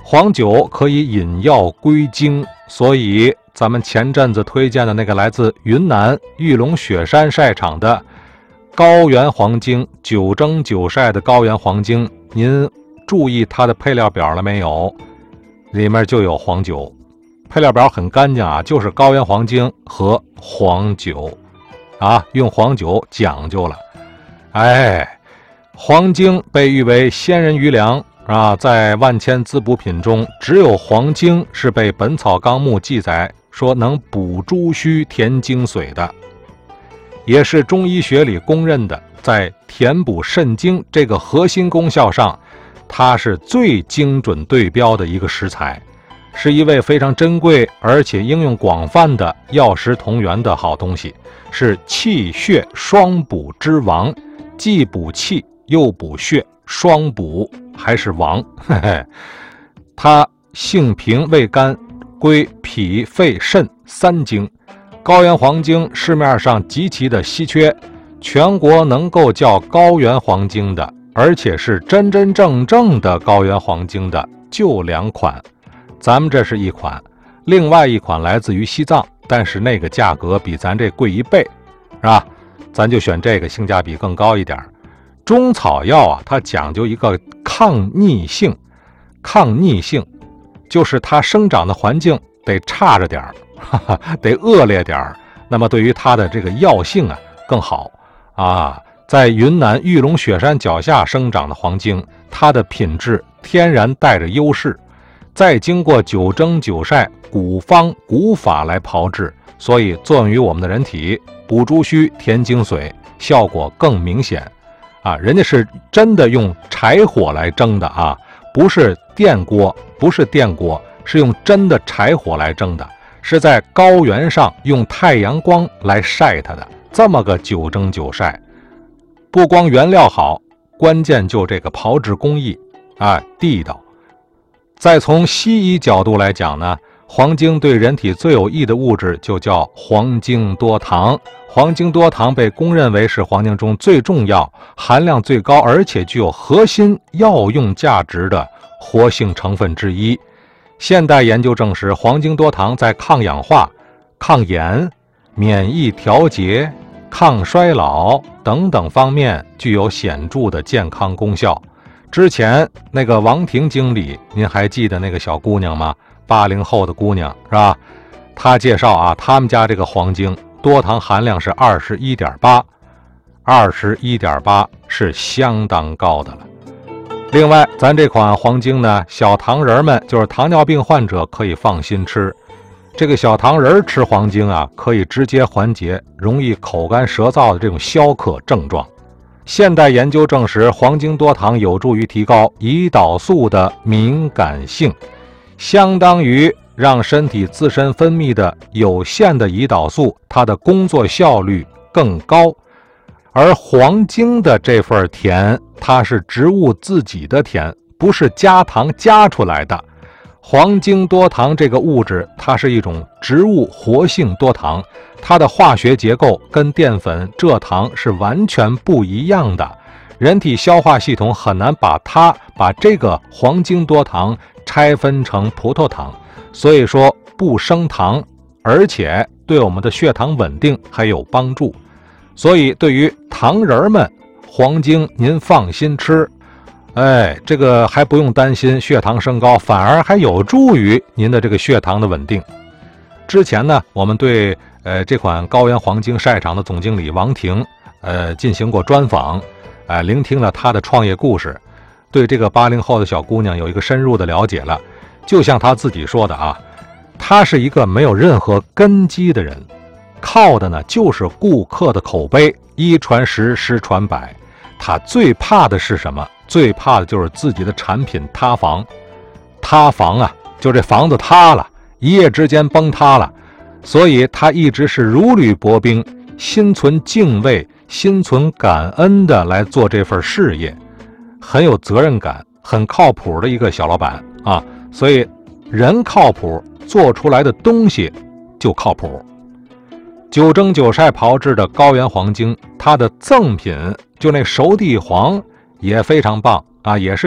黄酒可以引药归经，所以咱们前阵子推荐的那个来自云南玉龙雪山晒场的高原黄精，9蒸9晒的高原黄精，您注意它的配料表了没有？里面就有黄酒，配料表很干净啊，就是高原黄精和黄酒啊，用黄酒讲究了。黄精被誉为仙人余粮啊，在万千滋补品中，只有黄精是被《本草纲目》记载说能补诸虚、填精髓的，也是中医学里公认的，在填补肾精这个核心功效上，它是最精准对标的一个食材，是一味非常珍贵而且应用广泛的药食同源的好东西，是气血双补之王，既补气又补血，双补还是王。它性平味甘，归脾肺肾3经。高原黄精市面上极其的稀缺，全国能够叫高原黄精的，而且是真真正正的高原黄精的就2款，咱们这是一款，另外一款来自于西藏，但是那个价格比咱这贵1倍，是吧？咱就选这个，性价比更高一点。中草药啊，它讲究一个抗逆性，抗逆性就是它生长的环境得差着点儿，得恶劣点儿，那么对于它的这个药性啊更好啊。在云南玉龙雪山脚下生长的黄精，它的品质天然带着优势，再经过9蒸9晒古方古法来炮制，所以作用于我们的人体，补诸虚、填精髓，效果更明显啊。人家是真的用柴火来蒸的啊，不是电锅，是用真的柴火来蒸的，是在高原上用太阳光来晒它的，这么个9蒸9晒。不光原料好，关键就这个炮制工艺啊地道。再从西医角度来讲呢，黄精对人体最有益的物质就叫黄精多糖。黄精多糖被公认为是黄精中最重要、含量最高，而且具有核心药用价值的活性成分之一。现代研究证实，黄精多糖在抗氧化、抗炎、免疫调节、抗衰老等等方面具有显著的健康功效。之前那个王婷经理，您还记得那个小姑娘吗？80后的姑娘是吧？她介绍啊，他们家这个黄精多糖含量是21.8，21.8是相当高的了。另外，咱这款黄精呢，小糖人们就是糖尿病患者可以放心吃。这个小糖人吃黄精啊，可以直接缓解容易口干舌燥的这种消渴症状。现代研究证实，黄精多糖有助于提高胰岛素的敏感性，相当于让身体自身分泌的有限的胰岛素，它的工作效率更高。而黄精的这份甜，它是植物自己的甜，不是加糖加出来的。黄精多糖这个物质，它是一种植物活性多糖，它的化学结构跟淀粉、蔗糖是完全不一样的，人体消化系统很难把这个黄精多糖拆分成葡萄糖，所以说不升糖，而且对我们的血糖稳定还有帮助。所以对于糖人们，黄精您放心吃，这个还不用担心血糖升高，反而还有助于您的这个血糖的稳定。之前呢，我们对这款高原黄精晒场的总经理王婷进行过专访，聆听了他的创业故事，对这个80后的小姑娘有一个深入的了解了。就像她自己说的啊，她是一个没有任何根基的人，靠的呢就是顾客的口碑，一传十，十传百。她最怕的是什么？最怕的就是自己的产品塌房。塌房啊，就这房子塌了，一夜之间崩塌了。所以她一直是如履薄冰，心存敬畏，心存感恩的来做这份事业，很有责任感，很靠谱的一个小老板啊。所以人靠谱，做出来的东西就靠谱。9蒸9晒炮制的高原黄精，它的赠品就那熟地黄也非常棒啊，也是